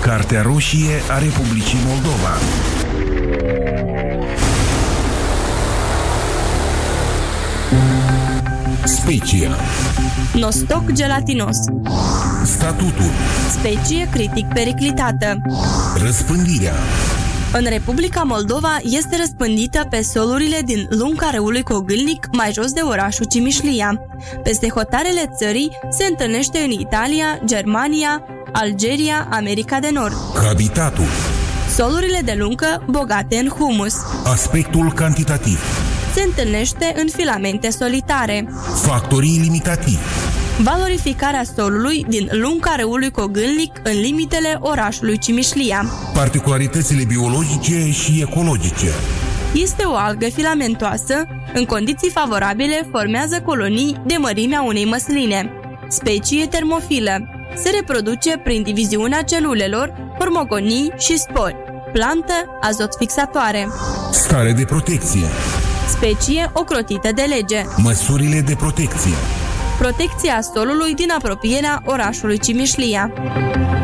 Cartea roșie a Republicii Moldova. Specia. Nostoc gelatinos. Statutul. Specie critic periclitată. Răspândirea. În Republica Moldova este răspândită pe solurile din lunga râului Cogâlnic, mai jos de orașul Cimișlia. Peste hotarele țării se întâlnește în Italia, Germania, Algeria, America de Nord. Habitatul. Solurile de lungă, bogate în humus. Aspectul cantitativ. Se întâlnește în filamente solitare. Factorii limitativi. Valorificarea solului din lunga râului Cogâlnic în limitele orașului Cimișlia. Particularitățile biologice și ecologice. Este o algă filamentoasă, în condiții favorabile formează colonii de mărimea unei măsline. Specie termofilă. Se reproduce prin diviziunea celulelor, hormogonii și spori. Plantă azot fixatoare. Stare de protecție. Specie ocrotită de lege. Măsurile de protecție. Protecția solului din apropierea orașului Cimișlia.